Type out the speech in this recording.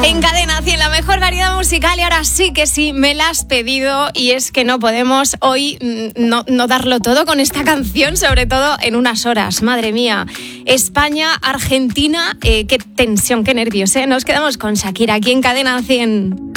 En Cadena 100, la mejor variedad musical, y ahora sí que sí, me la has pedido, y es que no podemos hoy no darlo todo con esta canción, sobre todo en unas horas. Madre mía, España, Argentina, qué tensión, qué nervios, ¿eh? Nos quedamos con Shakira aquí en Cadena 100.